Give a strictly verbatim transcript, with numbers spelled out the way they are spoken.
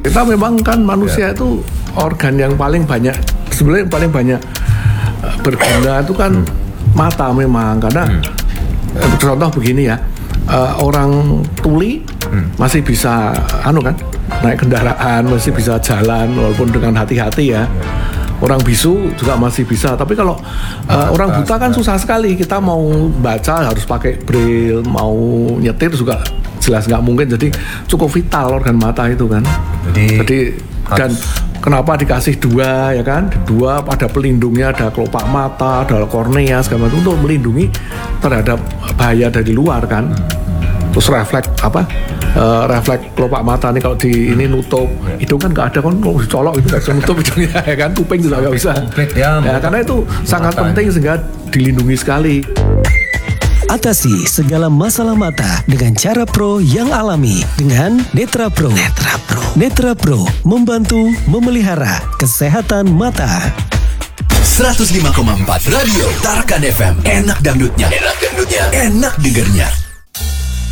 Kita memang kan manusia ya. Itu organ yang paling banyak, sebenarnya paling banyak berguna itu kan hmm. mata memang, karena hmm. contoh begini ya, uh, orang tuli hmm. masih bisa anu kan naik kendaraan, masih bisa jalan walaupun dengan hati-hati ya. Orang bisu juga masih bisa, tapi kalau uh, orang buta kan susah sekali. Kita mau baca harus pakai braille, mau nyetir juga jelas nggak mungkin. Jadi cukup vital organ mata itu kan. Jadi, Jadi dan kenapa dikasih dua ya kan? Dua ada pelindungnya, ada kelopak mata, ada kornea segala macam untuk melindungi terhadap bahaya dari luar kan. Terus refleks apa? Uh, refleks kelopak mata nih kalau di ini nutup hidung kan nggak ada kan, kalau dicolok itu nggak bisa nutup hidungnya ya kan, kuping juga nggak bisa. Ya, ya karena itu sangat penting sehingga dilindungi sekali. Atasi segala masalah mata dengan cara pro yang alami dengan Netra Pro. Netra Pro. Netra Pro membantu memelihara kesehatan mata. seratus lima koma empat Radio Tarakan F M. Enak dangdutnya. Enak dangdutnya. Enak dengernya.